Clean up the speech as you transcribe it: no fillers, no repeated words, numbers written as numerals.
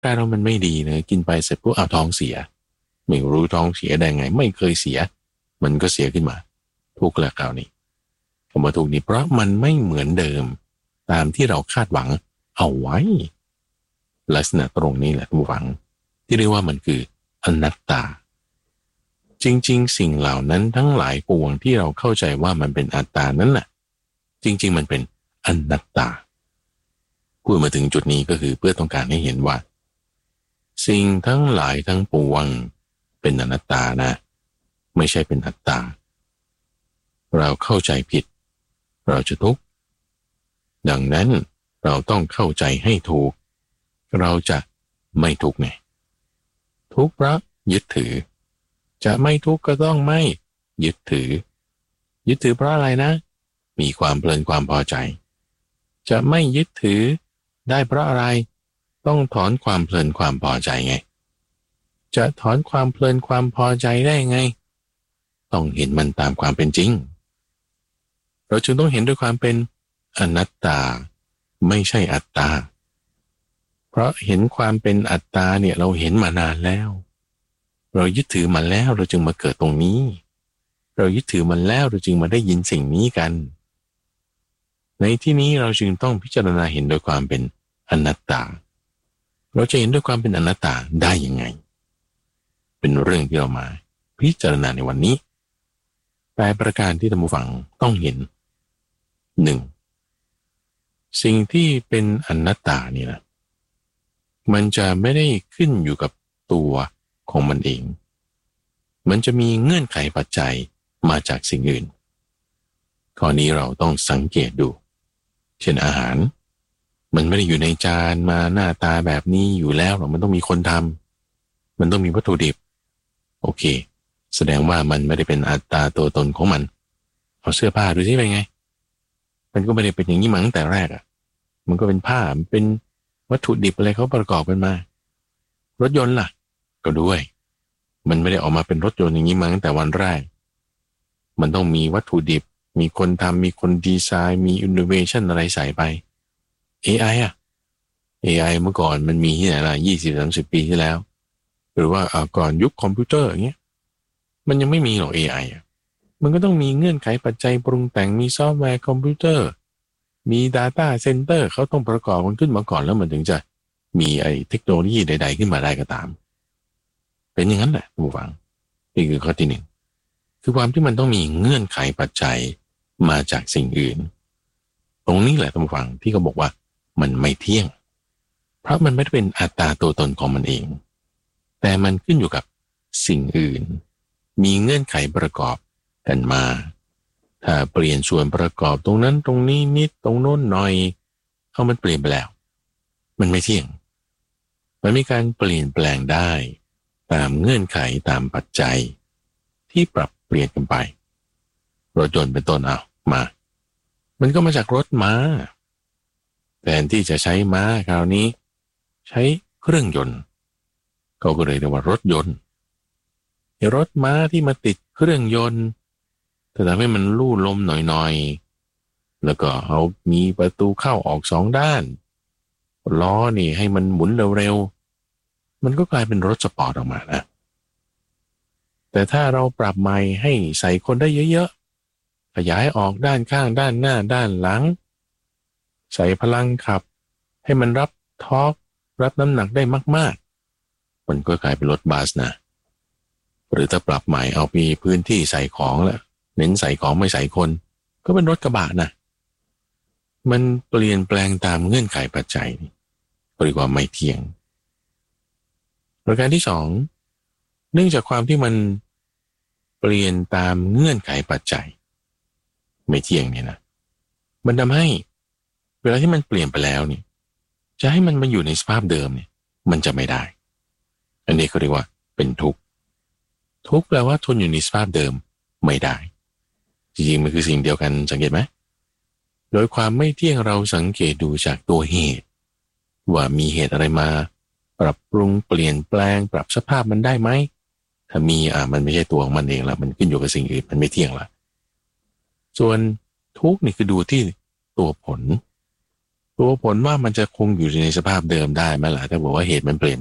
กายเรามันไม่ดีนะกินไปเสร็จปุ๊บเอาท้องเสียไม่รู้ท้องเสียได้ไงไม่เคยเสียมันก็เสียขึ้นมาทุกข์แล้วคราวนี้คำว่าทุกข์นี้เพราะมันไม่เหมือนเดิมตามที่เราคาดหวังเอาไว้ลักษณะตรงนี้แหละผู้ฟังที่เรียกว่ามันคืออนัตตาจริงๆสิ่งเหล่านั้นทั้งหลายปวงที่เราเข้าใจว่ามันเป็นอัตตานั้นแหละจริงๆมันเป็นอนัตตาพูดมาถึงจุดนี้ก็คือเพื่อต้องการให้เห็นว่าสิ่งทั้งหลายทั้งปวงเป็นอนัตตานะไม่ใช่เป็นอัตตาเราเข้าใจผิดเราจะทุกข์ดังนั้นเราต้องเข้าใจให้ถูกเราจะไม่ทุกข์ไงทุกข์เพราะยึดถือจะไม่ทุกข์ก็ต้องไม่ยึดถือเพราะอะไรนะมีความเพลินความพอใจจะไม่ยึดถือได้เพราะอะไรต้องถอนความเพลินความพอใจไงจะถอนความเพลินความพอใจได้ไงต้องเห็นมันตามความเป็นจริงเราจึงต้องเห็นด้วยความเป็นอนัตตาไม่ใช่อัตตาเพราะเห็นความเป็นอัตตาเนี่ยเราเห็นมานานแล้วเรายึดถือมันแล้วเราจึงมาเกิดตรงนี้เรายึดถือมันแล้วเราจึงมาได้ยินสิ่งนี้กันในที่นี้เราจึงต้องพิจารณาเห็นโดยความเป็นอนัตตาเราจะเห็นด้วยความเป็นอนัตตาได้ยังไงเป็นเรื่องที่เรามาพิจารณาในวันนี้8ประการที่ท่านผู้ฟังต้องเห็น 1. สิ่งที่เป็นอนัตตานี่นะมันจะไม่ได้ขึ้นอยู่กับตัวของมันเองมันจะมีเงื่อนไขปัจจัยมาจากสิ่งอื่นข้อนี้เราต้องสังเกตดูเช่นอาหารมันไม่ได้อยู่ในจานมาหน้าตาแบบนี้อยู่แล้วหรอกมันต้องมีคนทำมันต้องมีวัตถุดิบโอเคแสดงว่ามันไม่ได้เป็นอัตตาตัวตนของมันเอาเสื้อผ้าดูสิเป็นไงมันก็ไม่ได้เป็นอย่างนี้มาตั้งแต่แรกอ่ะมันก็เป็นผ้าเป็นวัตถุดิบอะไรเขาประกอบกันมารถยนต์ล่ะก็ด้วยมันไม่ได้ออกมาเป็นรถยนต์อย่างนี้มาตั้งแต่วันแรกมันต้องมีวัตถุดิบมีคนทำมีคนดีไซน์มีอินโนเวชันอะไรใส่ไป AI อ่ะ AI เมื่อก่อนมันมีที่ไหนล่ะ20-30 ปีที่แล้วหรือว่าก่อนยุคคอมพิวเตอร์อย่างเงี้ยมันยังไม่มีหรอก AI อ่ะมันก็ต้องมีเงื่อนไขปัจจัยปรุงแต่งมีซอฟต์แวร์คอมพิวเตอร์มี Data Center เขาต้องประกอบมันขึ้นมาก่อนแล้วมันถึงจะมีไอ้เทคโนโลยีใดๆขึ้นมาได้ก็ตามเป็นอย่างนั้นแหละผู้ฟังนี่คือข้อที่ 1คือความที่มันต้องมีเงื่อนไขปัจจัยมาจากสิ่งอื่นตรงนี้แหละท่านผู้ฟังที่เขาบอกว่ามันไม่เที่ยงเพราะมันไม่ได้เป็นอัตตาตัวตนของมันเองแต่มันขึ้นอยู่กับสิ่งอื่นมีเงื่อนไขประกอบกันมาถ้าเปลี่ยนส่วนประกอบตรงนั้นตรงนี้นิดตรงโน้นหน่อยเอามันเปลี่ยนไปแล้วมันไม่เที่ยงมันมีการเปลี่ยนแปลงได้ตามเงื่อนไขตามปัจจัยที่ปรับเปลี่ยนกันไปรถยนต์เป็นต้นเอามามันก็มาจากรถม้าแทนที่จะใช้ม้าคราวนี้ใช้เครื่องยนต์เขาก็เลยเรียกว่ารถยนต์รถม้าที่มาติดเครื่องยนต์แต่ทำให้มันลู่ลมหน่อยๆแล้วก็เอามีประตูเข้าออก2ด้านล้อนี่ให้มันหมุนเร็วๆมันก็กลายเป็นรถสปอร์ตออกมานะแต่ถ้าเราปรับใหม่ให้ใส่คนได้เยอะๆขยายออกด้านข้างด้านหน้าด้านหลังใส่พลังขับให้มันรับทอร์กรับน้ำหนักได้มากๆมันก็กลายเป็นรถบัสนะหรือถ้าปรับใหม่เอามีพื้นที่ใส่ของแล้วเน้นใส่ของไม่ใส่คนก็เป็นรถกระบะนะมันเปลี่ยนแปลงตามเงื่อนไขปัจจัยเรียกว่าไม่เที่ยงประการที่ 2เนื่องจากความที่มันเปลี่ยนตามเงื่อนไขปัจจัยไม่เที่ยงเนี่ยนะมันทำให้เวลาที่มันเปลี่ยนไปแล้วเนี่ยจะให้มันมาอยู่ในสภาพเดิมเนี่ยมันจะไม่ได้อันนี้เขาเรียกว่าเป็นทุกข์แปลว่าทนอยู่ในสภาพเดิมไม่ได้จริงๆมันคือสิ่งเดียวกันสังเกตไหมโดยความไม่เที่ยงเราสังเกตดูจากตัวเหตุว่ามีเหตุอะไรมาปรับปรุงเปลี่ยนแปลงปรับสภาพมันได้ไหมถ้ามีมันไม่ใช่ตัวของมันเองละมันขึ้นอยู่กับสิ่งอื่นมันไม่เที่ยงละส่วนทุกข์นี่คือดูที่ตัวผลตัวผลว่ามันจะคงอยู่ในสภาพเดิมได้ไหมล่ะถ้าบอกว่าเหตุมันเปลี่ยน